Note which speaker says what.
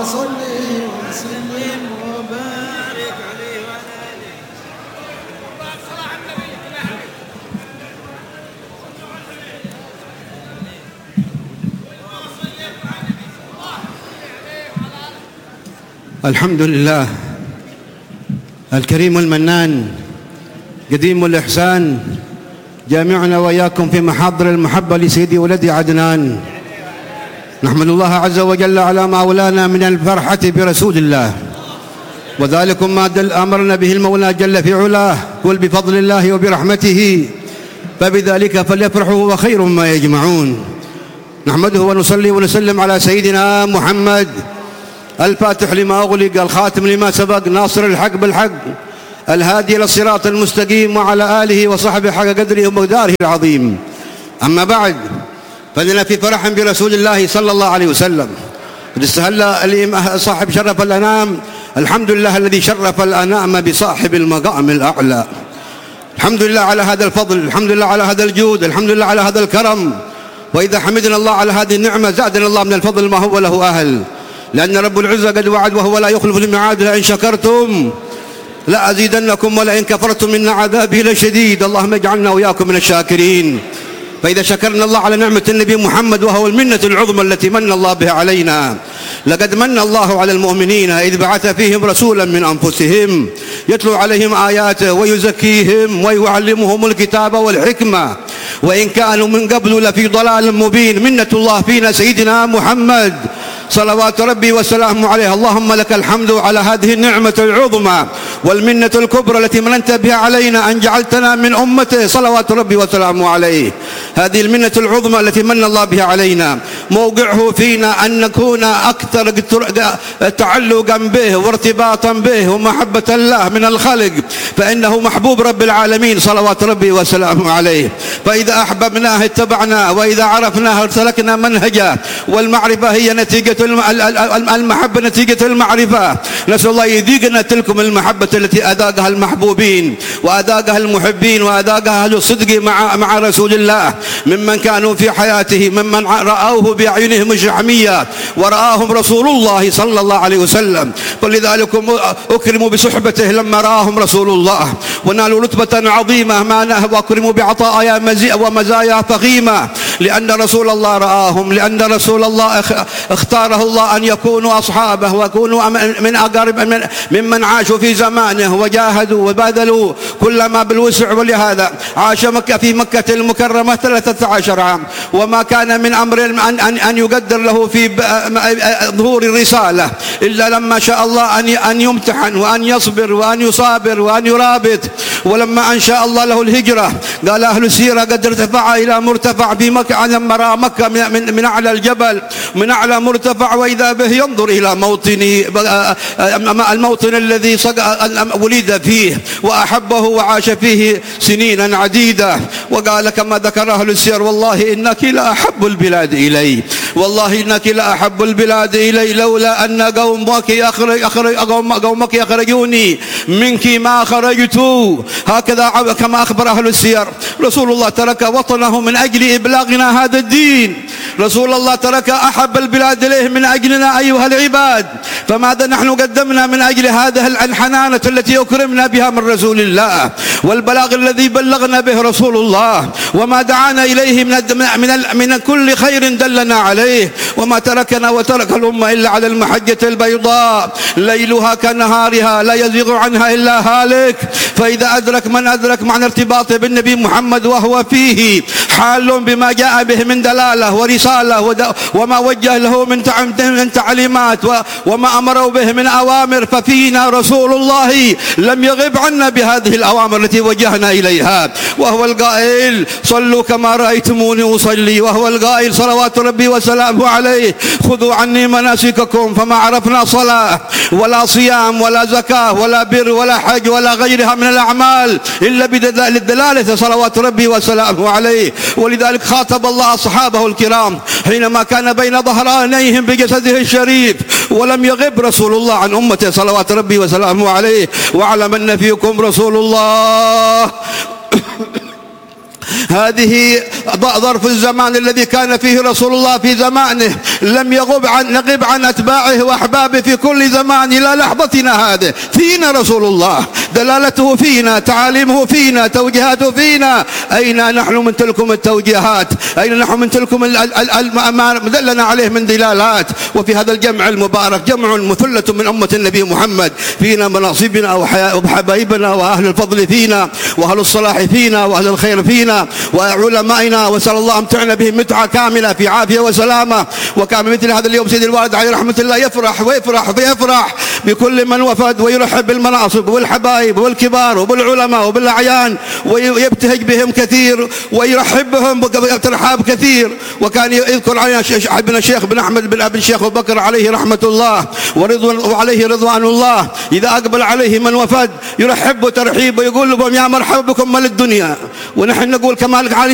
Speaker 1: صل وسلم وبارك عليه وعلى آله.
Speaker 2: الحمد لله الكريم المنان قديم الإحسان، جامعنا وإياكم في محاضر المحبة لسيدي ولدي عدنان. نحمد الله عز وجل على ما أولانا من الفرحة برسول الله، وذلكم ما أمرنا به المولى جل في علاه، قل بفضل الله وبرحمته فبذلك فليفرحوا وخير ما يجمعون. نحمده ونصلي ونسلم على سيدنا محمد الفاتح لما أغلق، الخاتم لما سبق، ناصر الحق بالحق، الهادي إلى الصراط المستقيم، وعلى آله وصحبه حق قدره ومقداره العظيم. أما بعد، فإننا في فرح برسول الله صلى الله عليه وسلم. قد استهل صاحب شرف الأنام، الحمد لله الذي شرف الأنام بصاحب المقام الأعلى. الحمد لله على هذا الفضل، الحمد لله على هذا الجود، الحمد لله على هذا الكرم. وإذا حمدنا الله على هذه النعمة زادنا الله من الفضل ما هو له أهل، لأن رب العزة قد وعد وهو لا يخلف الميعاد، لئن شكرتم لأزيدنكم ولئن كفرتم إن عذابي لشديد. اللهم اجعلنا وإياكم من الشاكرين. فإذا شكرنا الله على نعمة النبي محمد، وهو المنة العظمى التي من الله بها علينا، لقد من الله على المؤمنين إذ بعث فيهم رسولا من أنفسهم يتلو عليهم آياته ويزكيهم ويعلمهم الكتاب والحكمة وإن كانوا من قبل لفي ضلال مبين. منة الله فينا سيدنا محمد صلوات ربي وسلامه عليه. اللهم لك الحمد على هذه النعمة العظمى والمنة الكبرى التي مننت بها علينا، أن جعلتنا من أمته صلوات ربي وسلامه عليه. هذه المنة العظمى التي من الله بها علينا موقعه فينا أن نكون أكثر تعلقا به وارتباطا به ومحبة الله من الخلق، فإنه محبوب رب العالمين صلوات ربي وسلامه عليه. فإذا أحببناه اتبعناه، وإذا عرفناه سلكنا منهجه. والمعرفة هي نتيجة المحبة، نتيجة المعرفة. نسأل الله يذيقنا تلكم المحبة التي أذاقها المحبوبين وأذاقها المحبين وأذاقها أهل الصدق مع رسول الله، ممن كانوا في حياته، ممن رأوه بأعينهم الشحمية ورآهم رسول الله صلى الله عليه وسلم. فلذلك أكرموا بصحبته لما رآهم رسول الله، ونالوا رتبة عظيمة ما وأكرموا بعطايا ومزايا فخيمة، لأن رسول الله رآهم، لأن رسول الله اختاره الله أن يكونوا أصحابه ويكونوا من أقارب ممن عاشوا في زمانه وجاهدوا وبذلوا كل ما بالوسع. ولهذا عاش مكة في مكة المكرمة 13 عام، وما كان من أمر أن يقدر له في ظهور الرسالة إلا لما شاء الله أن يمتحن وأن يصبر وأن يصابر وأن يرابط. ولما أن شاء الله له الهجرة، قال أهل السيرة قد ارتفع إلى مرتفع في مكة، لما رأى مكة من أعلى الجبل، من أعلى مرتفع، وإذا به ينظر إلى الموطن الذي ولد فيه وأحبه وعاش فيه سنينا عديدة. وقال كما ذكر أهل السير: والله إنك لأحب البلاد إلي، والله إنك لأحب البلاد إلي، لولا أن قومك يخرجوني منك ما خرجت. هكذا كما أخبر أهل السير، رسول الله ترك وطنه من أجل إبلاغنا هذا الدين. رسول الله ترك أحب البلاد إليه من أجلنا أيها العباد. فماذا نحن قدمنا من أجل هذه الحنانة التي أكرمنا بها من رسول الله، والبلاغ الذي بلغنا به رسول الله، وما دعانا إليه من كل خير دلنا عليه. وما تركنا وترك الأمة إلا على المحجة البيضاء ليلها كنهارها لا يزيغ عنها إلا هالك. فإذا أدرك من أدرك معنى ارتباطه بالنبي محمد وهو فيه حال بما جاء به من دلالة ورسالة، وما وجه له من تعليمات، وما أمروا به من أوامر، ففينا رسول الله لم يغب عنا بهذه الأوامر التي وجهنا إليها. وهو القائل: صلوا كما رأيتموني أصلي. وهو القائل صلوات ربي وسلامه عليه: خذوا عني مناسككم. فما عرفنا صلاة ولا صيام ولا زكاة ولا بر ولا حج ولا غيرها من الأعمال إلا بالدلالة صلوات ربي وسلامه عليه. ولذلك خاطب الله أصحابه الكرام حينما كان بين ظهرانيهم بجسده الشريف، ولم يغب رسول الله عن أمته صلوات ربي وسلامه عليه: واعلم أن فيكم رسول الله هذه ظرف الزمان الذي كان فيه رسول الله في زمانه، لم نغب عن أتباعه وأحبابه في كل زمان إلى لحظتنا هذه. فينا رسول الله، دلالته فينا، تعاليمه فينا، توجيهاته فينا. أين نحن من تلكم التوجيهات؟ أين نحن من تلكم ما دلنا عليه من دلالات؟ وفي هذا الجمع المبارك جمع مثلة من أمة النبي محمد، فينا مناصبنا وحبايبنا وأهل الفضل فينا وأهل الصلاح فينا وأهل الخير فينا وعلمائنا، وسأل الله أمتعنا بهم متعة كاملة في عافية وسلامة. وكان مثل هذا اليوم سيد الوالد عليه رحمة الله يفرح بكل من وفد، ويرحب بالمناصب والحبايب والكبار وبالعلماء وبالأعيان، ويبتهج بهم كثير ويرحب بهم ترحاب كثير. وكان يذكر علينا ابن الشيخ بن أحمد بن أبي الشيخ أبو بكر عليه رحمة الله وعليه رضوان الله، إذا أقبل عليه من وفد يرحب ترحيب ويقول لهم يا مرحبا بكم مال الدنيا. ونحن نقول كما قال